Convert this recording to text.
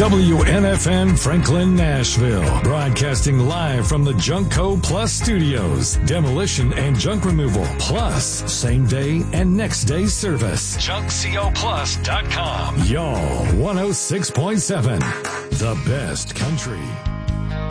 WNFN Franklin, Nashville. Broadcasting live from the Junkco Plus Studios. Demolition and junk removal. Plus, same day and next day service. JunkCoPlus.com. Y'all 106.7. The best country.